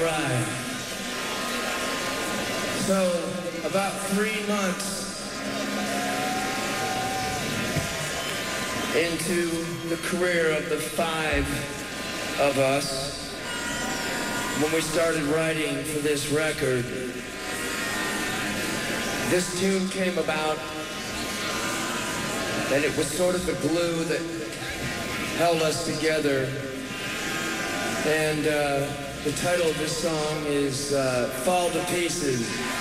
right. So, about 3 months into the career of the 5 of us, when we started writing for this record, this tune came about, and it was sort of the glue that held us together. And the title of this song is Fall to Pieces.